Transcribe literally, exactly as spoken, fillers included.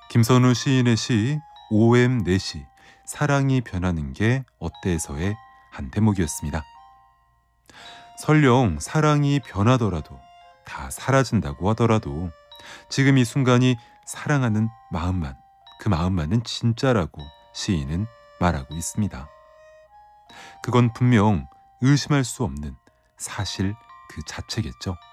김선우 시인의 시 오엠 넷이 사랑이 변하는 게 어때서의 한 대목이었습니다. 설령 사랑이 변하더라도, 다 사라진다고 하더라도 지금 이 순간이 사랑하는 마음만, 그 마음만은 진짜라고 시인은 말하고 있습니다. 그건 분명 의심할 수 없는 사실 그 자체겠죠.